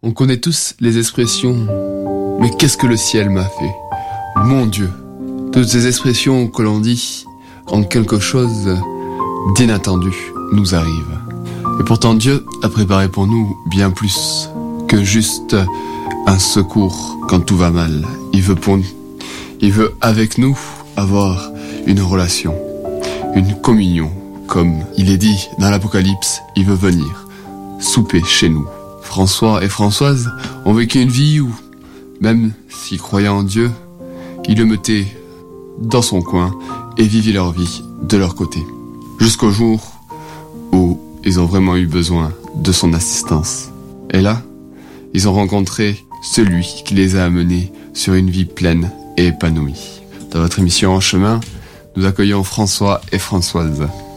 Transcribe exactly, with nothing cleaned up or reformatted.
On connaît tous les expressions « Mais qu'est-ce que le ciel m'a fait ?» Mon Dieu, toutes ces expressions que l'on dit quand quelque chose d'inattendu nous arrive. Et pourtant Dieu a préparé pour nous bien plus que juste un secours quand tout va mal. Il veut pour nous, il veut avec nous avoir une relation, une communion. Comme il est dit dans l'Apocalypse, il veut venir souper chez nous. François et Françoise ont vécu une vie où, même s'ils croyaient en Dieu, ils le mettaient dans son coin et vivaient leur vie de leur côté. Jusqu'au jour où ils ont vraiment eu besoin de son assistance. Et là, ils ont rencontré celui qui les a amenés sur une vie pleine et épanouie. Dans votre émission En Chemin, nous accueillons François et Françoise.